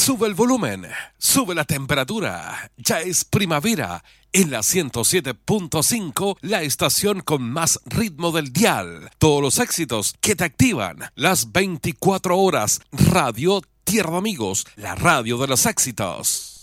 Sube el volumen, sube la temperatura. Ya es primavera en la 107.5, la estación con más ritmo del dial. Todos los éxitos que te activan las 24 horas. Radio Tierra de Amigos, la radio de los éxitos.